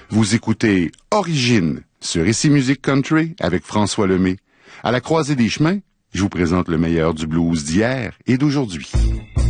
Vous écoutez Origine sur Ici Musique Country avec François Lemay. À la croisée des chemins, je vous présente le meilleur du blues d'hier et d'aujourd'hui.